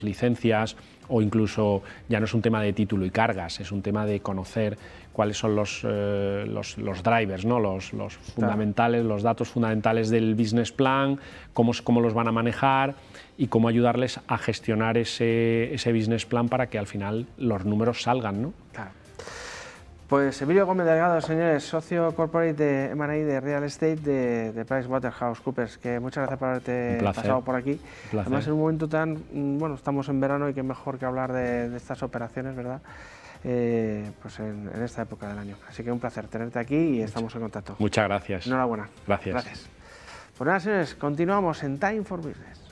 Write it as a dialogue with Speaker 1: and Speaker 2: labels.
Speaker 1: licencias, o incluso ya no es un tema de título y cargas, es un tema de conocer cuáles son los drivers, ¿no? los fundamentales, los datos fundamentales del business plan, cómo los van a manejar y cómo ayudarles a gestionar ese business plan para que al final los números salgan, ¿no?
Speaker 2: Claro. Pues Emilio Gómez Delgado, señores, socio corporate de M&A de Real Estate de PricewaterhouseCoopers, que muchas gracias por haberte pasado por aquí. Además, en un momento tan, bueno, estamos en verano y qué mejor que hablar de estas operaciones, ¿verdad? Pues en esta época del año. Así que un placer tenerte aquí y estamos en contacto.
Speaker 1: Muchas gracias.
Speaker 2: Enhorabuena.
Speaker 1: Gracias.
Speaker 2: Pues nada, señores, continuamos en Time for Business.